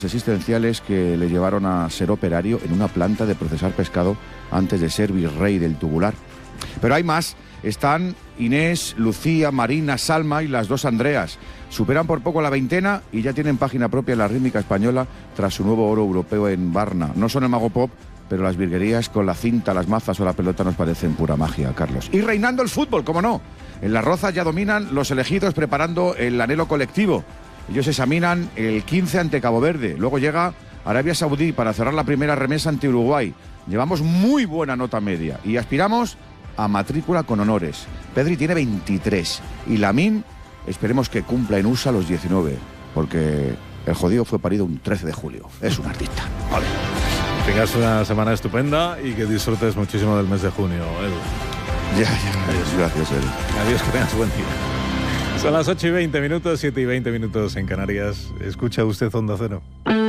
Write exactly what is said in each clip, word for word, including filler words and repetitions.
existenciales que le llevaron a ser operario en una planta de procesar pescado antes de ser virrey del Tubular. Pero hay más. Están Inés, Lucía, Marina, Salma y las dos Andreas. Superan por poco la veintena y ya tienen página propia en la rítmica española tras su nuevo oro europeo en Varna. No son el mago pop, pero las virguerías con la cinta, las mazas o la pelota nos parecen pura magia, Carlos. Y reinando el fútbol, ¿cómo no? En Las Rozas ya dominan los elegidos preparando el anhelo colectivo. Ellos examinan el quince ante Cabo Verde. Luego llega Arabia Saudí para cerrar la primera remesa ante Uruguay. Llevamos muy buena nota media y aspiramos a matrícula con honores. Pedri tiene veintitrés y Lamine, esperemos que cumpla en U S A los diecinueve, porque el jodido fue parido un trece de julio. Es un artista. Vale. Tengas una semana estupenda y que disfrutes muchísimo del mes de junio, Edu. Ya, ya. Adiós. Gracias, Edu. Adiós, que tengas buen día. Son las ocho y veinte minutos, siete y veinte minutos en Canarias. ¿Escucha usted Onda Cero?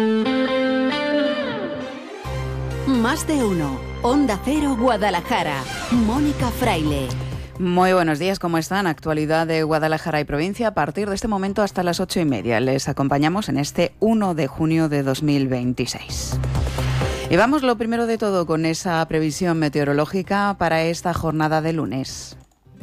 Más de uno. Onda Cero Guadalajara. Mónica Fraile. Muy buenos días, ¿cómo están? Actualidad de Guadalajara y provincia a partir de este momento hasta las ocho y media. Les acompañamos en este uno de junio de dos mil veintiséis. Y vamos lo primero de todo con esa previsión meteorológica para esta jornada de lunes.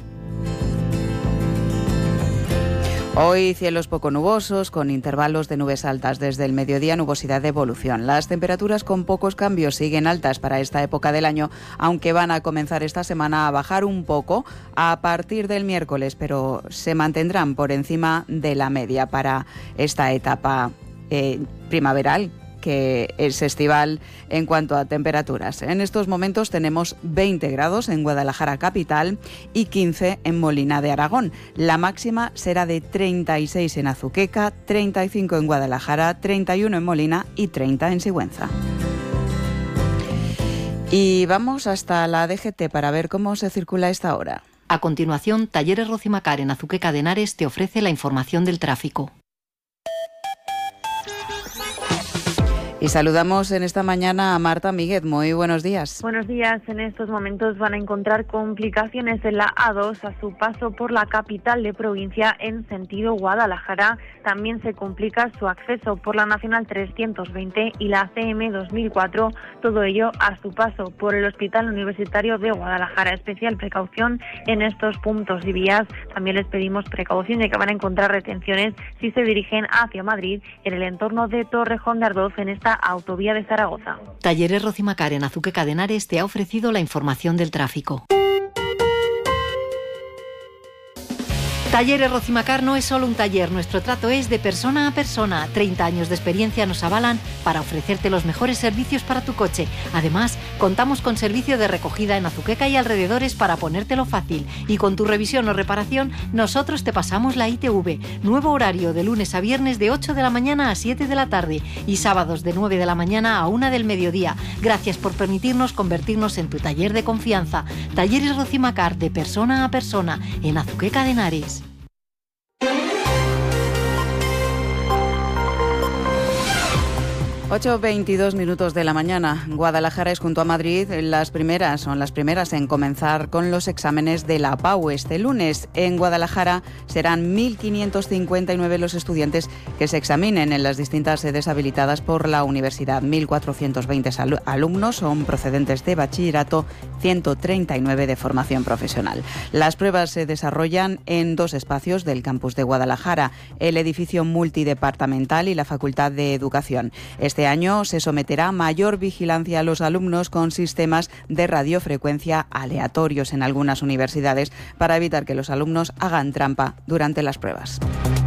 Hoy cielos poco nubosos, con intervalos de nubes altas desde el mediodía, nubosidad de evolución. Las temperaturas con pocos cambios siguen altas para esta época del año, aunque van a comenzar esta semana a bajar un poco a partir del miércoles, pero se mantendrán por encima de la media para esta etapa eh, primaveral, que es estival en cuanto a temperaturas. En estos momentos tenemos veinte grados en Guadalajara capital y quince en Molina de Aragón. La máxima será de treinta y seis en Azuqueca, treinta y cinco en Guadalajara, treinta y uno en Molina y treinta en Sigüenza. Y vamos hasta la D G T para ver cómo se circula a esta hora. A continuación, Talleres Rocimacar en Azuqueca de Henares te ofrece la información del tráfico. Y saludamos en esta mañana a Marta Míguez. Muy buenos días. Buenos días. En estos momentos van a encontrar complicaciones en la A dos a su paso por la capital de provincia en sentido Guadalajara. También se complica su acceso por la Nacional trescientos veinte y la C M dos mil cuatro. Todo ello a su paso por el Hospital Universitario de Guadalajara. Especial precaución en estos puntos y vías. También les pedimos precaución ya que van a encontrar retenciones si se dirigen hacia Madrid en el entorno de Torrejón de Ardoz en esta autovía de Zaragoza. Talleres Rocimacar en Azuqueca de Henares te ha ofrecido la información del tráfico. Talleres Rocimacar no es solo un taller, nuestro trato es de persona a persona. treinta años de experiencia nos avalan para ofrecerte los mejores servicios para tu coche. Además, contamos con servicio de recogida en Azuqueca y alrededores para ponértelo fácil. Y con tu revisión o reparación, nosotros te pasamos la I T V. Nuevo horario de lunes a viernes de ocho de la mañana a siete de la tarde y sábados de nueve de la mañana a una del mediodía. Gracias por permitirnos convertirnos en tu taller de confianza. Talleres Rocimacar de persona a persona en Azuqueca de Henares. ocho veintidós minutos de la mañana. Guadalajara es junto a Madrid las primeras, son las primeras en comenzar con los exámenes de la P A U este lunes. En Guadalajara serán mil quinientos cincuenta y nueve los estudiantes que se examinen en las distintas sedes habilitadas por la universidad. mil cuatrocientos veinte alumnos son procedentes de bachillerato, ciento treinta y nueve de formación profesional. Las pruebas se desarrollan en dos espacios del campus de Guadalajara, el edificio multidepartamental y la Facultad de Educación. Este año se someterá a mayor vigilancia a los alumnos con sistemas de radiofrecuencia aleatorios en algunas universidades para evitar que los alumnos hagan trampa durante las pruebas.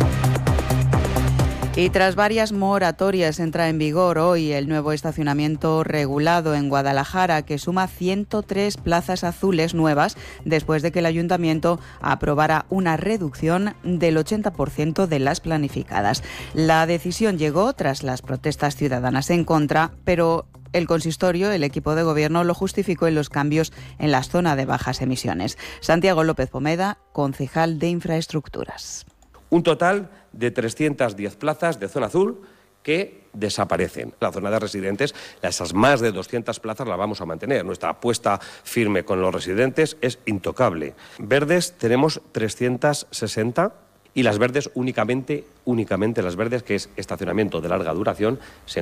Y tras varias moratorias entra en vigor hoy el nuevo estacionamiento regulado en Guadalajara, que suma ciento tres plazas azules nuevas después de que el ayuntamiento aprobara una reducción del ochenta por ciento de las planificadas. La decisión llegó tras las protestas ciudadanas en contra, pero el consistorio, el equipo de gobierno, lo justificó en los cambios en la zona de bajas emisiones. Santiago López Pomeda, concejal de Infraestructuras. Un total de trescientas diez plazas de zona azul que desaparecen. La zona de residentes, esas más de doscientas plazas las vamos a mantener. Nuestra apuesta firme con los residentes es intocable. Verdes tenemos trescientas sesenta Y las verdes únicamente, únicamente las verdes, que es estacionamiento de larga duración, se